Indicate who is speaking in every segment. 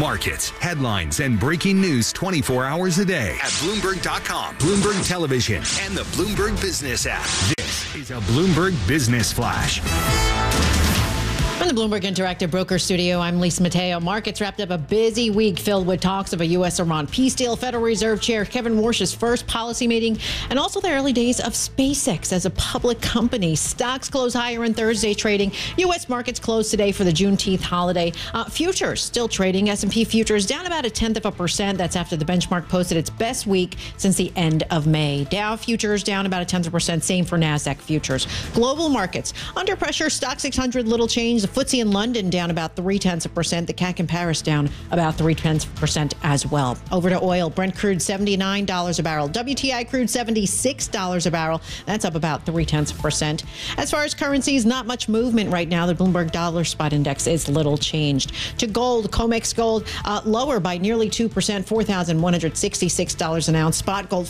Speaker 1: Markets, headlines, and breaking news 24 hours a day at Bloomberg.com, Bloomberg Television, and the Bloomberg Business app. This is a Bloomberg Business Flash.
Speaker 2: From the Bloomberg Interactive Broker Studio, I'm Lisa Mateo. Markets wrapped up a busy week filled with talks of a U.S.-Iran peace deal, Federal Reserve Chair Kevin Warsh's first policy meeting, and also the early days of SpaceX as a public company. Stocks close higher in Thursday trading. U.S. markets closed today for the Juneteenth holiday. Futures still trading. S&P futures down about 0.1%. That's after the benchmark posted its best week since the end of May. Dow futures down about 0.1%. Same for NASDAQ futures. Global markets under pressure. Stock 600 little change. The FTSE in London down about 0.3%. The CAC in Paris down about 0.3% as well. Over to oil. Brent crude $79 a barrel. WTI crude $76 a barrel. That's up about 0.3%. As far as currencies, not much movement right now. The Bloomberg Dollar Spot Index is little changed. To gold, COMEX gold lower by nearly 2%, $4,166 an ounce. Spot gold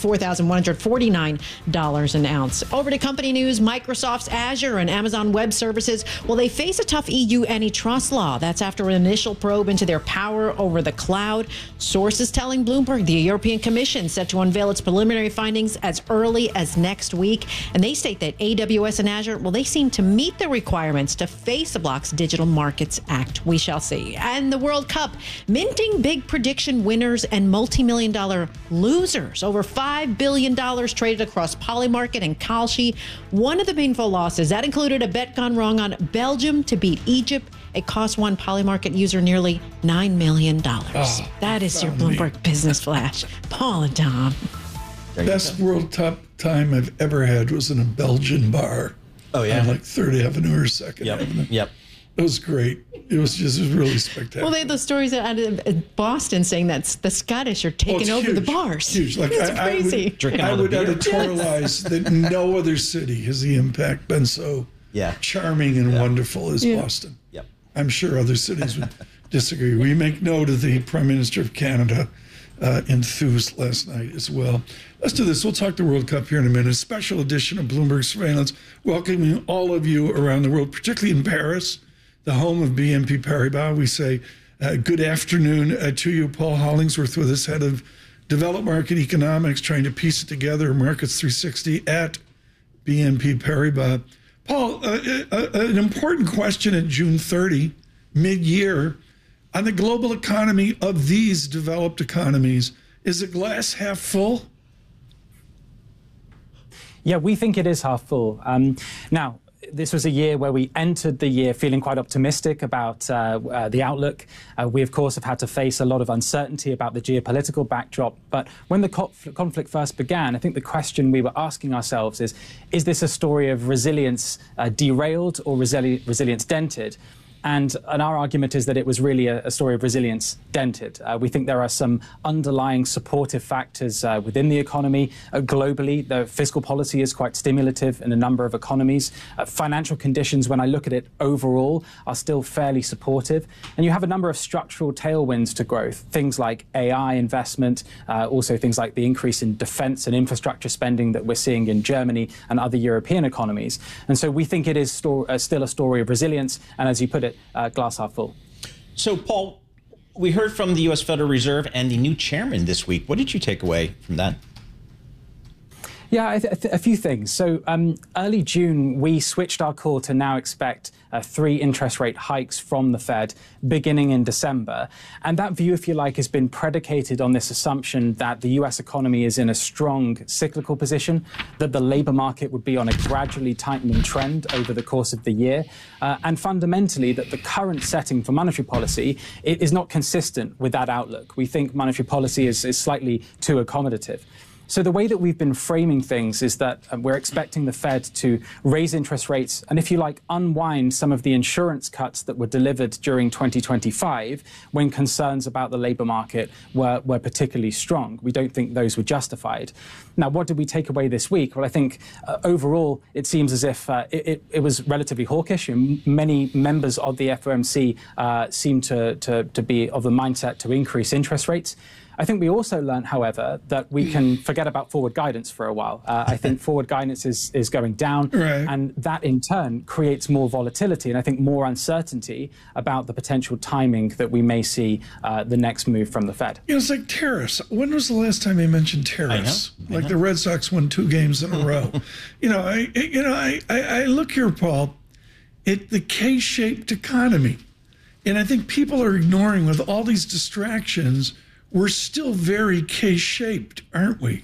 Speaker 2: $4,149 an ounce. Over to company news. Microsoft's Azure and Amazon Web Services, well, they face a tough EU antitrust law. That's after an initial probe into their power over the cloud. Sources telling Bloomberg the European Commission set to unveil its preliminary findings as early as next week. And they state that AWS and Azure, well, they seem to meet the requirements to face the bloc's Digital Markets Act. We shall see. And the World Cup, minting big prediction winners and multi-million-dollar losers. Over $5 billion traded across Polymarket and Kalshi. One of the painful losses, that included a bet gone wrong on Belgium to beat Egypt. It cost one Polymarket user nearly $9 million. That is your Bloomberg Business Flash. Paul and Tom.
Speaker 3: Best World Cup time I've ever had was in a Belgian bar.
Speaker 4: Oh, yeah?
Speaker 3: On like 3rd Avenue or 2nd Avenue.
Speaker 4: Yep.
Speaker 3: It was great. It was really spectacular.
Speaker 2: Well, they had those stories out of Boston saying that the Scottish are taking over the bars.
Speaker 3: Huge. Like
Speaker 2: it's crazy.
Speaker 3: I would editorialize that no other city has the impact been so charming and wonderful as Boston.
Speaker 4: Yep.
Speaker 3: I'm sure other cities would disagree. We make note of the Prime Minister of Canada enthused last night as well. Let's do this. We'll talk the World Cup here in a minute. A special edition of Bloomberg Surveillance, welcoming all of you around the world, particularly in Paris, the home of BNP Paribas. We say good afternoon to you. Paul Hollingsworth with us, head of Developed Market Economics, trying to piece it together, Markets 360 at BNP Paribas. Paul, an important question at June 30, mid-year, on the global economy of these developed economies. Is the glass half full?
Speaker 5: Yeah, we think it is half full. Now, this was a year where we entered the year feeling quite optimistic about the outlook. We, of course, have had to face a lot of uncertainty about the geopolitical backdrop. But when the conflict first began, I think the question we were asking ourselves is this a story of resilience derailed or resilience dented? And our argument is that it was really a story of resilience dented. We think there are some underlying supportive factors within the economy. Globally, the fiscal policy is quite stimulative in a number of economies. Financial conditions, when I look at it overall, are still fairly supportive. And you have a number of structural tailwinds to growth, things like AI investment, also things like the increase in defense and infrastructure spending that we're seeing in Germany and other European economies. And so we think it is still a story of resilience. And as you put it, glass half full.
Speaker 4: So, Paul, we heard from the U.S. Federal Reserve and the new chairman this week. What did you take away from that?
Speaker 5: Yeah, a few things. So early June, we switched our call to now expect 3 interest rate hikes from the Fed beginning in December. And that view, if you like, has been predicated on this assumption that the U.S. economy is in a strong cyclical position, that the labor market would be on a gradually tightening trend over the course of the year, and fundamentally that the current setting for monetary policy is not consistent with that outlook. We think monetary policy is slightly too accommodative. So the way that we've been framing things is that we're expecting the Fed to raise interest rates and, if you like, unwind some of the insurance cuts that were delivered during 2025 when concerns about the labor market were particularly strong. We don't think those were justified. Now, what did we take away this week? Well, I think overall it seems as if it was relatively hawkish. And many members of the FOMC seem to be of the mindset to increase interest rates. I think we also learned, however, that we can forget about forward guidance for a while. I think forward guidance is going down,
Speaker 3: Right.
Speaker 5: and that in turn creates more volatility and I think more uncertainty about the potential timing that we may see the next move from the Fed.
Speaker 3: It's like tariffs. When was the last time they mentioned tariffs? Like the Red Sox won 2 games in a row. I look here, Paul, at the K-shaped economy, and I think people are ignoring with all these distractions. We're still very K-shaped, aren't we?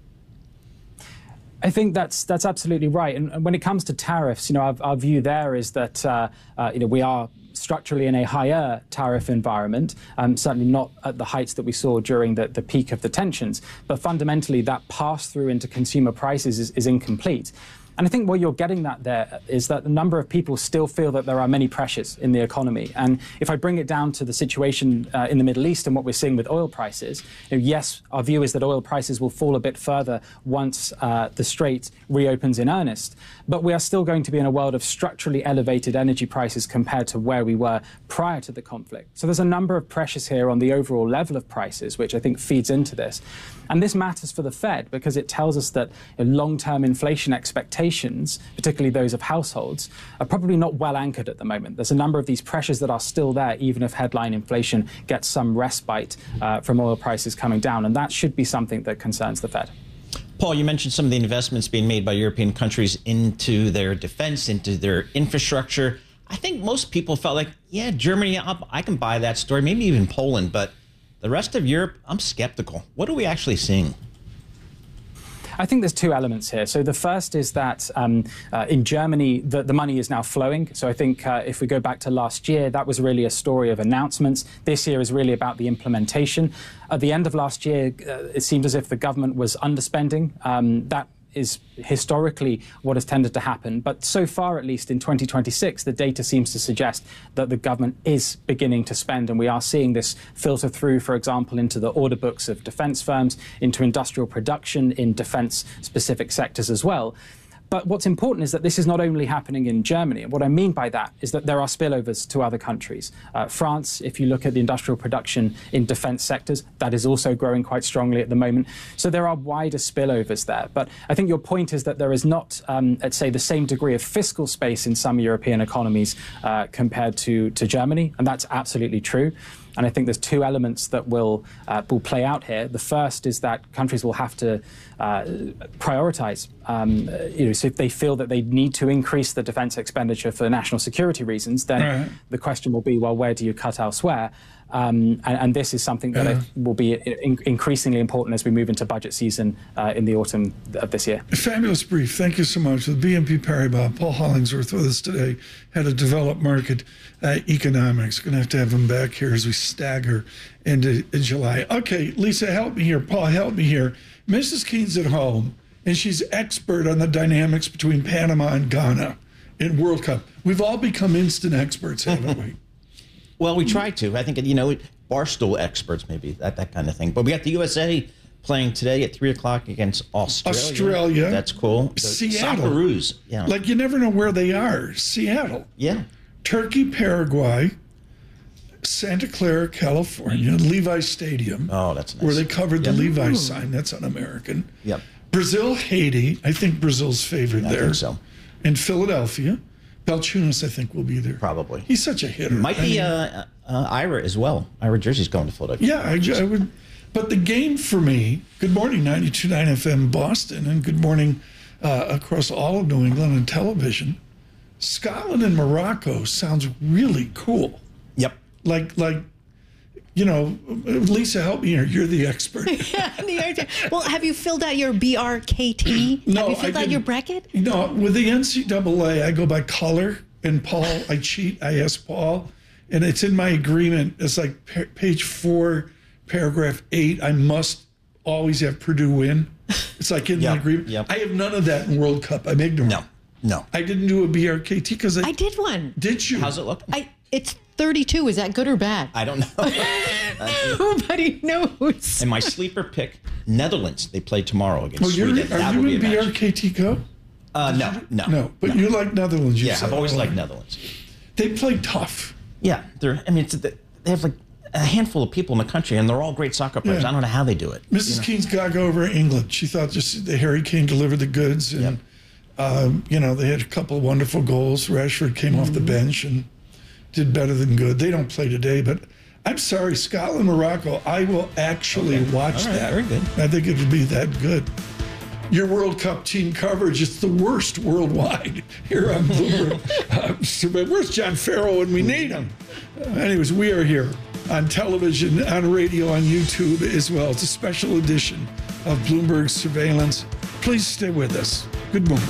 Speaker 5: I think that's absolutely right. And when it comes to tariffs, our view there is that we are structurally in a higher tariff environment, certainly not at the heights that we saw during the peak of the tensions. But fundamentally, that pass-through into consumer prices is incomplete. And I think what you're getting at there is that a number of people still feel that there are many pressures in the economy. And if I bring it down to the situation in the Middle East and what we're seeing with oil prices, yes, our view is that oil prices will fall a bit further once the Strait reopens in earnest. But we are still going to be in a world of structurally elevated energy prices compared to where we were prior to the conflict. So there's a number of pressures here on the overall level of prices, which I think feeds into this. And this matters for the Fed because it tells us that long-term inflation expectations, particularly those of households, are probably not well anchored at the moment. There's a number of these pressures that are still there, even if headline inflation gets some respite from oil prices coming down. And that should be something that concerns the Fed.
Speaker 4: Paul, you mentioned some of the investments being made by European countries into their defense, into their infrastructure. I think most people felt like, yeah, Germany, I can buy that story, maybe even Poland, but the rest of Europe, I'm skeptical. What are we actually seeing?
Speaker 5: I think there's 2 elements here. So the first is that in Germany, the money is now flowing. So I think if we go back to last year, that was really a story of announcements. This year is really about the implementation. At the end of last year, it seemed as if the government was underspending. That is historically what has tended to happen. But so far, at least in 2026, the data seems to suggest that the government is beginning to spend. And we are seeing this filter through, for example, into the order books of defense firms, into industrial production in defense-specific sectors as well. But what's important is that this is not only happening in Germany. And what I mean by that is that there are spillovers to other countries. France, if you look at the industrial production in defense sectors, that is also growing quite strongly at the moment. So there are wider spillovers there. But I think your point is that there is not, let's say, the same degree of fiscal space in some European economies compared to Germany. And that's absolutely true. And I think there's 2 elements that will play out here. The first is that countries will have to prioritize. So if they feel that they need to increase the defense expenditure for national security reasons, then the question will be, well, where do you cut elsewhere? And this is something that will be increasingly important as we move into budget season in the autumn of this year.
Speaker 3: Fabulous brief. Thank you so much. With BNP Paribas, Paul Hollingsworth with us today, head of developed market economics. Going to have him back here as we stagger into July. Okay, Lisa, help me here. Paul, help me here. Mrs. Keene's at home, and she's expert on the dynamics between Panama and Ghana in World Cup. We've all become instant experts, haven't we?
Speaker 4: Well, we try to. I think, Barstool experts, maybe, that kind of thing. But we got the USA playing today at 3 o'clock against Australia. That's cool.
Speaker 3: Seattle.
Speaker 4: Socceroos. Yeah.
Speaker 3: Like, you never know where they are. Seattle.
Speaker 4: Yeah.
Speaker 3: Turkey, Paraguay, Santa Clara, California, Levi Stadium.
Speaker 4: Oh, that's nice.
Speaker 3: Where they covered the Levi sign. That's un-American.
Speaker 4: Yep.
Speaker 3: Brazil, Haiti. I think Brazil's favored there.
Speaker 4: I think so.
Speaker 3: And Philadelphia. Balchunas, I think, will be there.
Speaker 4: Probably.
Speaker 3: He's such a hitter.
Speaker 4: Might be Ira as well. Ira Jersey's going to Philadelphia.
Speaker 3: Yeah, I would. But the game for me, good morning, 92.9 FM Boston, and good morning across all of New England on television. Scotland and Morocco sounds really cool.
Speaker 4: Yep.
Speaker 3: Like, Lisa, help me here. You're the expert.
Speaker 2: Well, have you filled out your BRKT?
Speaker 3: No,
Speaker 2: have you filled out your bracket?
Speaker 3: No, with the NCAA, I go by color. And Paul, I cheat. I ask Paul. And it's in my agreement. It's like page 4, paragraph 8. I must always have Purdue win. It's like in my agreement. Yep. I have none of that in World Cup. I'm ignorant.
Speaker 4: No.
Speaker 3: I didn't do a BRKT because
Speaker 2: I did one.
Speaker 3: Did you?
Speaker 4: How's it look?
Speaker 2: It's 32. Is that good or bad?
Speaker 4: I don't know.
Speaker 2: Nobody knows.
Speaker 4: And my sleeper pick, Netherlands. They play tomorrow against Sweden.
Speaker 3: Are you in BRKT Go?
Speaker 4: No.
Speaker 3: No, but you like Netherlands.
Speaker 4: I've always liked Netherlands.
Speaker 3: They play tough.
Speaker 4: Yeah, they have like a handful of people in the country, and they're all great soccer players.
Speaker 3: Yeah.
Speaker 4: I don't know how they do it.
Speaker 3: Mrs. Keene's gaga over England. She thought just the Harry Kane delivered the goods, and they had a couple of wonderful goals. Rashford came off the bench and did better than good. They don't play today, but I'm sorry, Scotland, Morocco. I will actually watch that. Very good. I think it would be that good. Your World Cup team coverage, it's the worst worldwide here on Bloomberg. Where's John Farrell when we need him? Anyways, we are here on television, on radio, on YouTube as well. It's a special edition of Bloomberg Surveillance. Please stay with us. Good morning.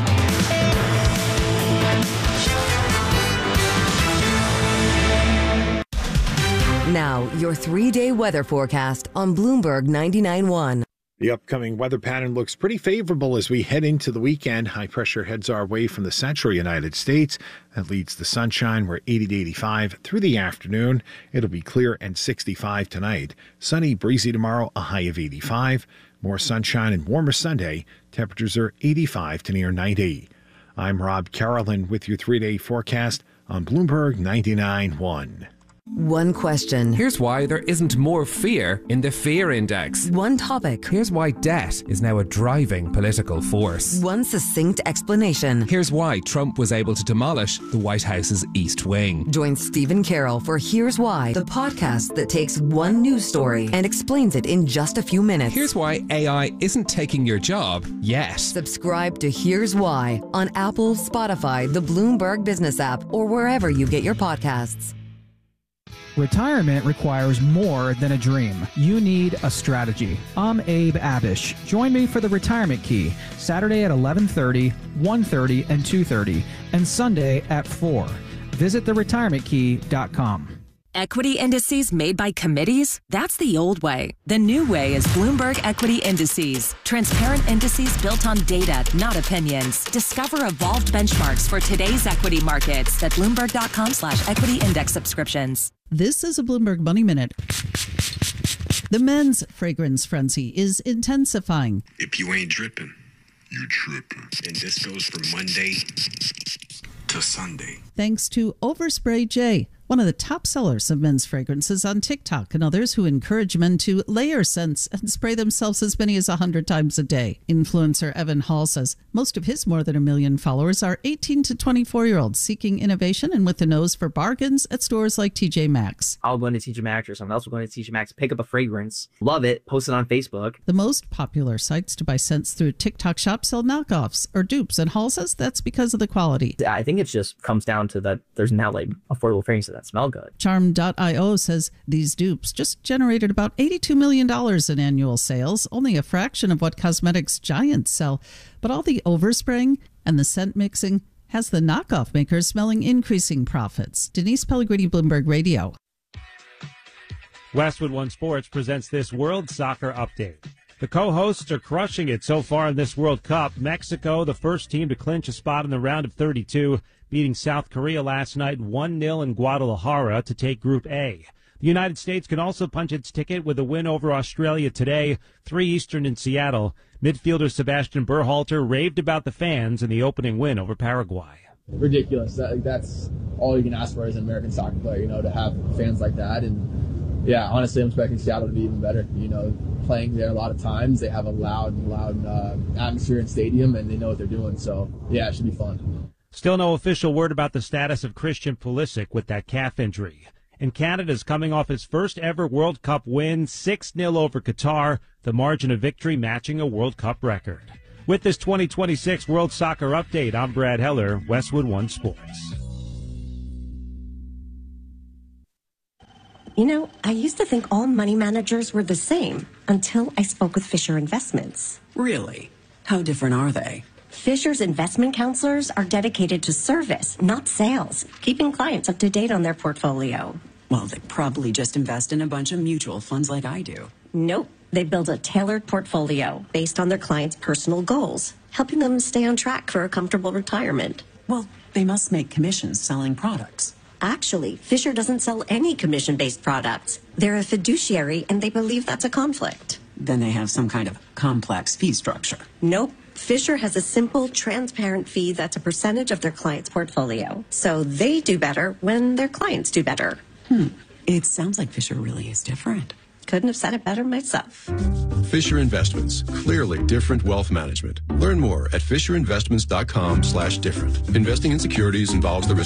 Speaker 6: Now, your 3-day weather forecast on Bloomberg 99.1.
Speaker 7: The upcoming weather pattern looks pretty favorable as we head into the weekend. High pressure heads our way from the central United States. That leads to sunshine. We're 80 to 85 through the afternoon. It'll be clear and 65 tonight. Sunny, breezy tomorrow, a high of 85. More sunshine and warmer Sunday. Temperatures are 85 to near 90. I'm Rob Carolyn with your 3-day forecast on Bloomberg 99.1.
Speaker 6: One question.
Speaker 8: Here's why there isn't more fear in the fear index.
Speaker 6: One topic.
Speaker 8: Here's why debt is now a driving political force.
Speaker 6: One succinct explanation.
Speaker 8: Here's why Trump was able to demolish the White House's East Wing.
Speaker 6: Join Stephen Carroll for Here's Why, the podcast that takes one news story and explains it in just a few minutes.
Speaker 8: Here's why AI isn't taking your job yet.
Speaker 6: Subscribe to Here's Why on Apple, Spotify, the Bloomberg Business app, or wherever you get your podcasts.
Speaker 9: Retirement requires more than a dream. You need a strategy. I'm Abe Abish. Join me for the Retirement Key, Saturday at 11:30, 1:30, and 2:30, and Sunday at 4. Visit theretirementkey.com.
Speaker 10: Equity indices made by committees? That's the old way. The new way is Bloomberg Equity Indices. Transparent indices built on data, not opinions. Discover evolved benchmarks for today's equity markets at Bloomberg.com/equity index subscriptions.
Speaker 11: This is a Bloomberg Money Minute. The men's fragrance frenzy is intensifying.
Speaker 12: If you ain't dripping, you tripping. And this goes from Monday to Sunday.
Speaker 11: Thanks to Overspray J, one of the top sellers of men's fragrances on TikTok, and others who encourage men to layer scents and spray themselves as many as 100 times a day. Influencer Evan Hall says most of his more than 1 million followers are 18 to 24-year-olds seeking innovation and with a nose for bargains at stores like TJ Maxx.
Speaker 13: I'll go into TJ Maxx or someone else will go into TJ Maxx, pick up a fragrance, love it, post it on Facebook.
Speaker 11: The most popular sites to buy scents through TikTok Shop sell knockoffs or dupes, and Hall says that's because of the quality.
Speaker 13: I think it just comes down to that there's now like affordable fragrances that smell good.
Speaker 11: Charm.io says these dupes just generated about $82 million in annual sales, only a fraction of what cosmetics giants sell. But all the overspraying and the scent mixing has the knockoff makers smelling increasing profits. Denise Pellegrini, Bloomberg Radio.
Speaker 14: Westwood One Sports presents this World Soccer Update. The co-hosts are crushing it so far in this World Cup. Mexico, the first team to clinch a spot in the round of 32, beating South Korea last night 1-0 in Guadalajara to take Group A. The United States can also punch its ticket with a win over Australia today, 3 Eastern in Seattle. Midfielder Sebastian Berhalter raved about the fans in the opening win over Paraguay.
Speaker 15: Ridiculous. That's all you can ask for as an American soccer player, to have fans like that. And yeah, honestly, I'm expecting Seattle to be even better. Playing there a lot of times, they have a loud atmosphere in stadium, and they know what they're doing. So yeah, it should be fun.
Speaker 14: Still no official word about the status of Christian Pulisic with that calf injury. And Canada's coming off its first ever World Cup win, 6-0 over Qatar, the margin of victory matching a World Cup record. With this 2026 World Soccer Update, I'm Brad Heller, Westwood One Sports.
Speaker 16: I used to think all money managers were the same until I spoke with Fisher Investments.
Speaker 17: Really? How different are they?
Speaker 16: Fisher's investment counselors are dedicated to service, not sales, keeping clients up to date on their portfolio.
Speaker 17: Well, they probably just invest in a bunch of mutual funds like I do.
Speaker 16: Nope. They build a tailored portfolio based on their clients' personal goals, helping them stay on track for a comfortable retirement.
Speaker 17: Well, they must make commissions selling products.
Speaker 16: Actually, Fisher doesn't sell any commission-based products. They're a fiduciary, and they believe that's a conflict.
Speaker 17: Then they have some kind of complex fee structure.
Speaker 16: Nope. Fisher has a simple, transparent fee that's a percentage of their client's portfolio. So they do better when their clients do better.
Speaker 17: It sounds like Fisher really is different.
Speaker 16: Couldn't have said it better myself.
Speaker 18: Fisher Investments. Clearly different wealth management. Learn more at FisherInvestments.com/different. Investing in securities involves the risk